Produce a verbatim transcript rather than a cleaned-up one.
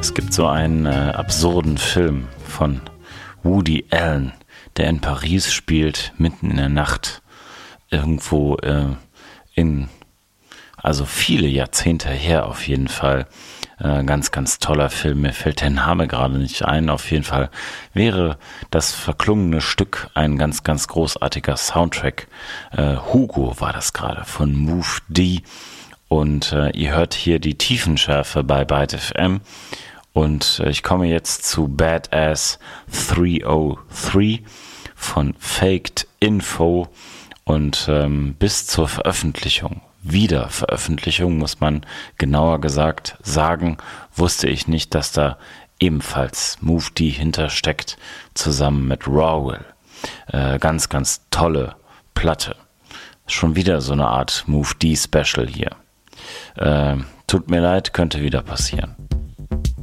Es gibt so einen äh, absurden Film von Woody Allen, der in Paris spielt, mitten in der Nacht, irgendwo äh, in, also viele Jahrzehnte her auf jeden Fall. Äh, ganz, ganz toller Film. Mir fällt der Name gerade nicht ein. Auf jeden Fall wäre das verklungene Stück ein ganz, ganz großartiger Soundtrack. Äh, Hugo war das gerade von Move D. Und äh, ihr hört hier die Tiefenschärfe bei Byte F M. Und äh, ich komme jetzt zu Badass dreihundertdrei von Faked Info. Und ähm, bis zur Veröffentlichung, Wiederveröffentlichung, muss man genauer gesagt sagen, wusste ich nicht, dass da ebenfalls Move D hintersteckt, zusammen mit Rawwell. Äh, ganz, ganz tolle Platte. Schon wieder so eine Art Move D Special hier. Äh, tut mir leid, könnte wieder passieren.